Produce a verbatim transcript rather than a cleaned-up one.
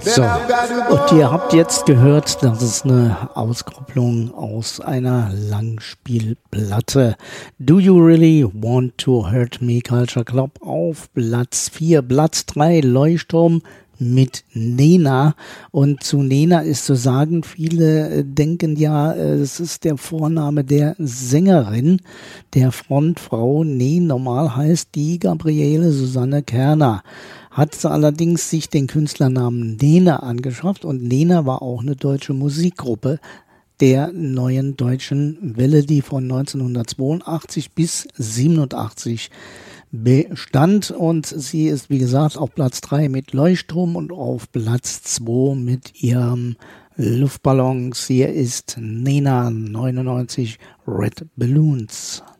So, und ihr habt jetzt gehört, das ist eine Auskopplung aus einer Langspielplatte. Do You Really Want to Hurt Me? Culture Club auf Platz vier. Platz drei, Leuchtturm mit Nena. Und zu Nena ist zu sagen, viele denken ja, es ist der Vorname der Sängerin, der Frontfrau. Nee, normal heißt die Gabriele Susanne Kerner. Hat sie allerdings sich den Künstlernamen Nena angeschafft, und Nena war auch eine deutsche Musikgruppe der neuen deutschen Welle, die von neunzehnhundertzweiundachtzig bis siebenundachtzig bestand, und sie ist, wie gesagt, auf Platz drei mit Leuchtturm und auf Platz zwei mit ihrem Luftballons. Hier ist Nena neunundneunzig Red Balloons.